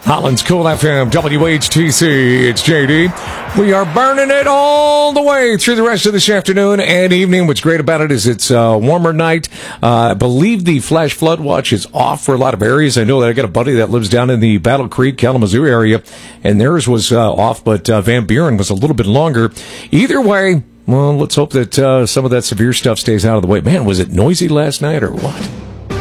Holland's Cool FM, WHTC, it's JD. We are burning it all the way through the rest of this afternoon and evening. What's great about it is it's a warmer night. I believe the flash flood watch is off for a lot of areas. I know that I got a buddy that lives down in the Battle Creek, Kalamazoo area, and theirs was off, but Van Buren was a little bit longer. Either way, well, let's hope that some of that severe stuff stays out of the way. Man, was it noisy last night or what?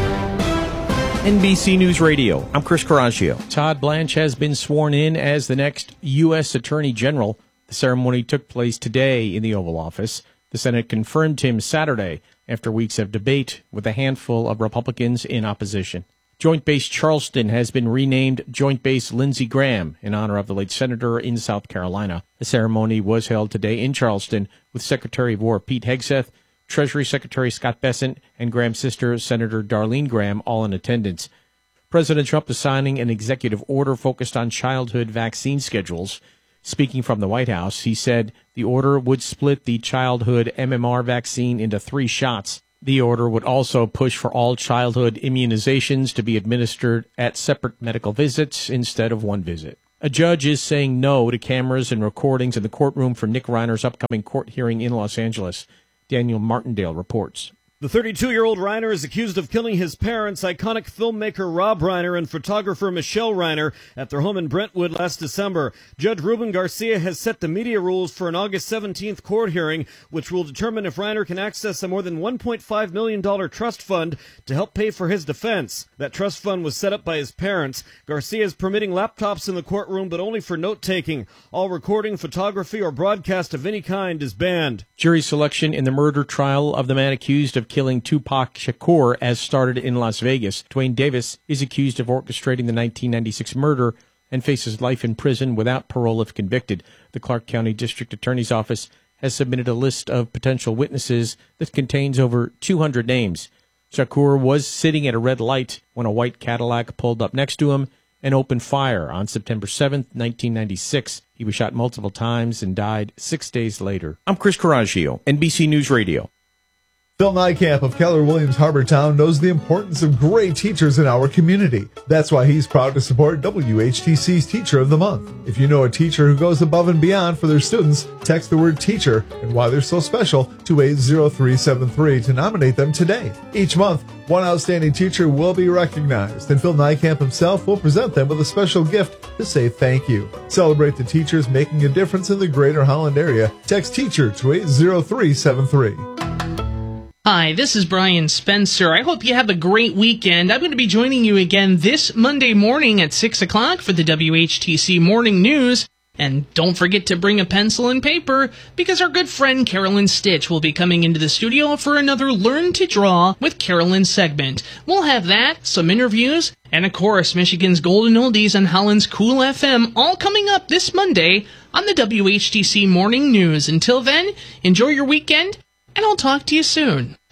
NBC News Radio, I'm Chris Coraggio. Todd Blanche has been sworn in as the next U.S. Attorney General. The ceremony took place today in the Oval Office. The Senate confirmed him Saturday after weeks of debate with a handful of Republicans in opposition. Joint Base Charleston has been renamed Joint Base Lindsey Graham in honor of the late senator in South Carolina. The ceremony was held today in Charleston with Secretary of War Pete Hegseth, Treasury Secretary Scott Bessent, and Graham's sister, Senator Darlene Graham, all in attendance. President Trump is signing an executive order focused on childhood vaccine schedules. Speaking from the White House, he said the order would split the childhood MMR vaccine into 3 shots. The order would also push for all childhood immunizations to be administered at separate medical visits instead of one visit. A judge is saying no to cameras and recordings in the courtroom for Nick Reiner's upcoming court hearing in Los Angeles. Daniel Martindale reports. The 32-year-old Reiner is accused of killing his parents, iconic filmmaker Rob Reiner and photographer Michelle Reiner, at their home in Brentwood last December. Judge Ruben Garcia has set the media rules for an August 17th court hearing, which will determine if Reiner can access a more than $1.5 million trust fund to help pay for his defense. That trust fund was set up by his parents. Garcia is permitting laptops in the courtroom, but only for note-taking. All recording, photography, or broadcast of any kind is banned. Jury selection in the murder trial of the man accused of killing Tupac Shakur has started in Las Vegas. Dwayne Davis is accused of orchestrating the 1996 murder and faces life in prison without parole if convicted. The Clark County District Attorney's Office has submitted a list of potential witnesses that contains over 200 names. Shakur was sitting at a red light when a white Cadillac pulled up next to him and opened fire on September 7th, 1996. He was shot multiple times and died 6 days later. I'm Chris Coraggio, NBC News Radio. Phil Nijkamp of Keller Williams Harbortown knows the importance of great teachers in our community. That's why he's proud to support WHTC's Teacher of the Month. If you know a teacher who goes above and beyond for their students, text the word teacher and why they're so special to 80373 to nominate them today. Each month, one outstanding teacher will be recognized, and Phil Nijkamp himself will present them with a special gift to say thank you. Celebrate the teachers making a difference in the greater Holland area. Text teacher to 80373. Hi, this is Brian Spencer. I hope you have a great weekend. I'm going to be joining you again this Monday morning at 6 o'clock for the WHTC Morning News. And don't forget to bring a pencil and paper, because our good friend Carolyn Stitch will be coming into the studio for another Learn to Draw with Carolyn segment. We'll have that, some interviews, and of course, Michigan's Golden Oldies on Holland's Cool FM, all coming up this Monday on the WHTC Morning News. Until then, enjoy your weekend, and I'll talk to you soon.